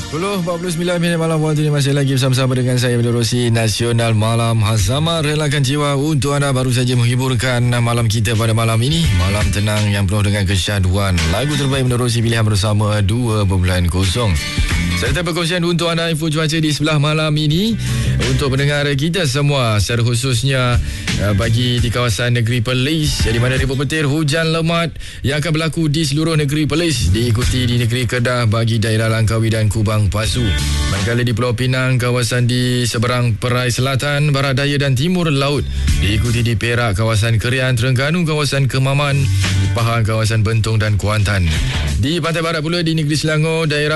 10:49 malam waktu ini masih lagi bersama-sama dengan saya Menerusi Nasional Malam Hazama. Relakan jiwa untuk anda baru saja menghiburkan malam kita pada malam ini. Malam tenang yang penuh dengan kesyahduan. Lagu terbaik Menerusi pilihan bersama 2.0. Serta perkongsian untuk anda info cuaca di sebelah malam ini untuk pendengar kita semua, secara khususnya bagi di kawasan negeri Perlis, di mana ribut petir hujan lemat yang akan berlaku di seluruh negeri Perlis, diikuti di negeri Kedah bagi daerah Langkawi dan Kubang Pasu. Manakala di Pulau Pinang, kawasan di seberang Perai Selatan, Barat Daya dan Timur Laut, diikuti di Perak, kawasan Kerian, Terengganu, kawasan Kemaman, Pahang, kawasan Bentong dan Kuantan. Di pantai barat pula di negeri Selangor, daerah